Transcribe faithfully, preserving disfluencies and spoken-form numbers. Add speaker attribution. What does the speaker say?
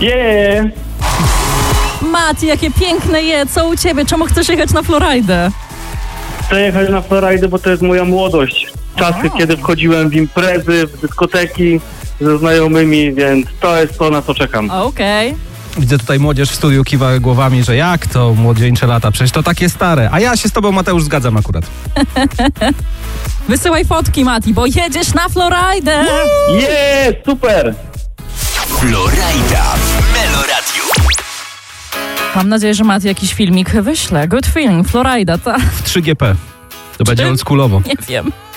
Speaker 1: Yeah!
Speaker 2: Mati, jakie piękne je, co u ciebie? Czemu chcesz jechać na Floridę?
Speaker 1: Chcę jechać na Floridę, bo to jest moja młodość. Czasy,
Speaker 2: Aha.
Speaker 1: kiedy wchodziłem w imprezy, w dyskoteki ze znajomymi, więc to jest to, na co czekam.
Speaker 2: Okej. Okay.
Speaker 3: Widzę tutaj młodzież w studiu kiwa głowami, że jak to młodzieńcze lata, przecież to takie stare. A ja się z tobą, Mateusz, zgadzam akurat.
Speaker 2: Wysyłaj fotki, Mati, bo jedziesz na Floridę!
Speaker 1: Jest, super!
Speaker 4: Florida w Meloradiu.
Speaker 2: Mam nadzieję, że Mati jakiś filmik wyśle. Good feeling, Florida, ta.
Speaker 3: W trzy G P. To będzie oldschoolowo.
Speaker 2: Nie wiem.